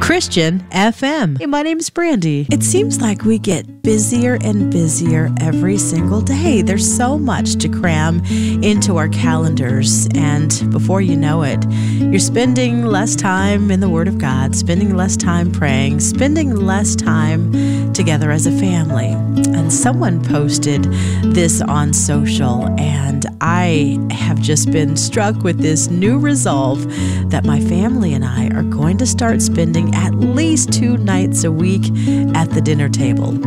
Christian FM. Hey, my name's Brandy. It seems like we get busier and busier every single day. There's so much to cram into our calendars, and before you know it, you're spending less time in the Word of God, spending less time praying, spending less time together as a family. And someone posted this on social, and I have just been struck with this new resolve that my family and I are going to start spending at least 2 nights a week at the dinner table.